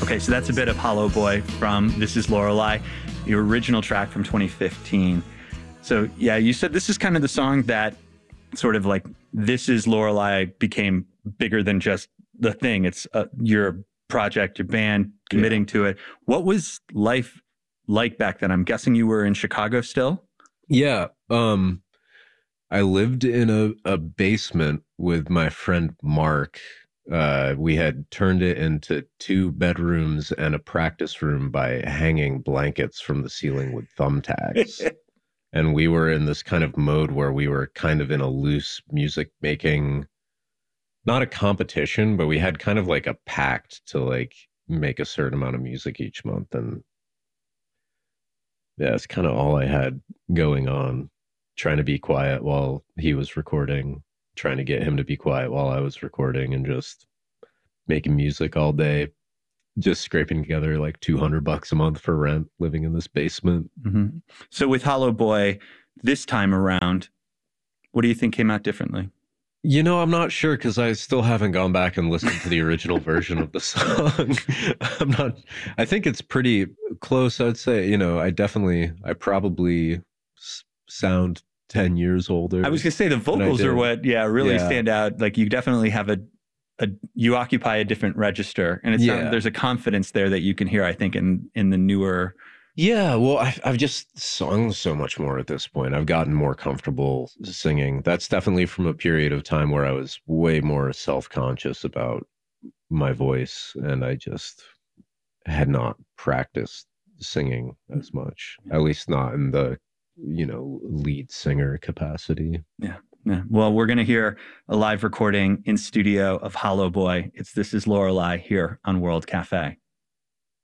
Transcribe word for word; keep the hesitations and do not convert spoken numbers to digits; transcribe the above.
Okay, so that's a bit of Hollow Boy from This Is Lorelei, your original track from twenty fifteen. So yeah, you said this is kind of the song that sort of like This Is Lorelei became bigger than just the thing. It's uh, your project, your band, committing yeah. to it. What was life like back then? I'm guessing you were in Chicago still? Yeah. Um, I lived in a, a basement with my friend Mark. Uh, we had turned it into two bedrooms and a practice room by hanging blankets from the ceiling with thumbtacks. And we were in this kind of mode where we were kind of in a loose music making, not a competition, but we had kind of like a pact to like make a certain amount of music each month. And yeah, it's kind of all I had going on, trying to be quiet while he was recording, trying to get him to be quiet while I was recording, and just making music all day, just scraping together like two hundred bucks a month for rent, living in this basement. Mm-hmm. So with Hollow Boy, this time around, what do you think came out differently? You know, I'm not sure, because I still haven't gone back and listened to the original version of the song. I'm not, I think it's pretty close. I'd say, you know, I definitely, I probably s- sound ten years older. I was going to say the vocals are what, yeah, really yeah. stand out. Like you definitely have a, a, you occupy a different register, and it's yeah. not, there's a confidence there that you can hear, I think, in, in the newer. Yeah, well, I've, I've just sung so much more at this point. I've gotten more comfortable singing. That's definitely from a period of time where I was way more self-conscious about my voice, and I just had not practiced singing as much, at least not in the, you know, lead singer capacity. Yeah. Yeah. Well, we're going to hear a live recording in studio of Hollow Boy. It's This Is Lorelei here on World Cafe.